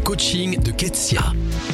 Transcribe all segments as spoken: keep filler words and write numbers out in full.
coaching de Ketsia.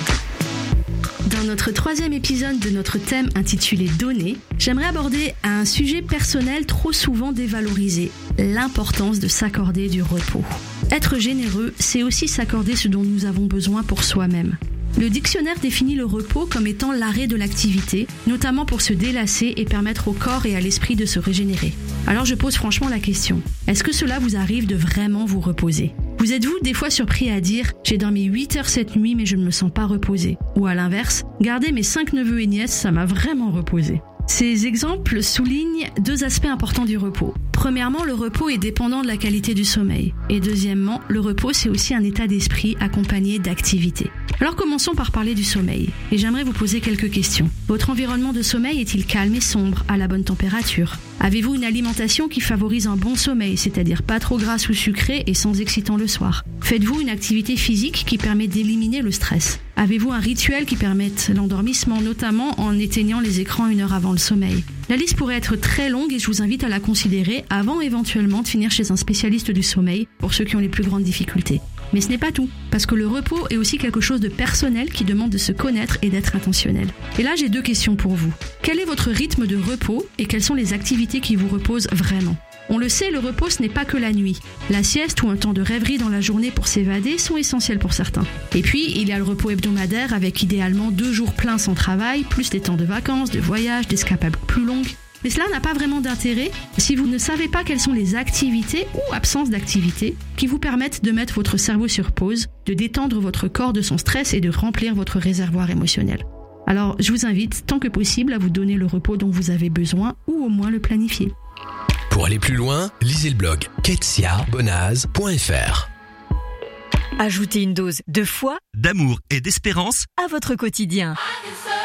Dans notre troisième épisode de notre thème intitulé « Donner », j'aimerais aborder un sujet personnel trop souvent dévalorisé, l'importance de s'accorder du repos. Être généreux, c'est aussi s'accorder ce dont nous avons besoin pour soi-même. Le dictionnaire définit le repos comme étant l'arrêt de l'activité, notamment pour se délasser et permettre au corps et à l'esprit de se régénérer. Alors je pose franchement la question, est-ce que cela vous arrive de vraiment vous reposer ? Vous êtes-vous des fois surpris à dire « j'ai dormi huit heures cette nuit mais je ne me sens pas reposé » ou à l'inverse « garder mes cinq neveux et nièces, ça m'a vraiment reposé ». Ces exemples soulignent deux aspects importants du repos. Premièrement, le repos est dépendant de la qualité du sommeil. Et deuxièmement, le repos, c'est aussi un état d'esprit accompagné d'activité. Alors commençons par parler du sommeil. Et j'aimerais vous poser quelques questions. Votre environnement de sommeil est-il calme et sombre, à la bonne température ? Avez-vous une alimentation qui favorise un bon sommeil, c'est-à-dire pas trop grasse ou sucrée et sans excitant le soir ? Faites-vous une activité physique qui permet d'éliminer le stress ? Avez-vous un rituel qui permette l'endormissement, notamment en éteignant les écrans une heure avant le sommeil ? La liste pourrait être très longue et je vous invite à la considérer avant éventuellement de finir chez un spécialiste du sommeil pour ceux qui ont les plus grandes difficultés. Mais ce n'est pas tout, parce que le repos est aussi quelque chose de personnel qui demande de se connaître et d'être intentionnel. Et là, j'ai deux questions pour vous. Quel est votre rythme de repos et quelles sont les activités qui vous reposent vraiment ? On le sait, le repos, ce n'est pas que la nuit. La sieste ou un temps de rêverie dans la journée pour s'évader sont essentiels pour certains. Et puis, il y a le repos hebdomadaire avec idéalement deux jours pleins sans travail, plus des temps de vacances, de voyages, d'escapades plus longues. Mais cela n'a pas vraiment d'intérêt si vous ne savez pas quelles sont les activités ou absences d'activités qui vous permettent de mettre votre cerveau sur pause, de détendre votre corps de son stress et de remplir votre réservoir émotionnel. Alors, je vous invite, tant que possible, à vous donner le repos dont vous avez besoin ou au moins le planifier. Pour aller plus loin, lisez le blog ketsia bonaz point f r. Ajoutez une dose de foi, d'amour et d'espérance à votre quotidien.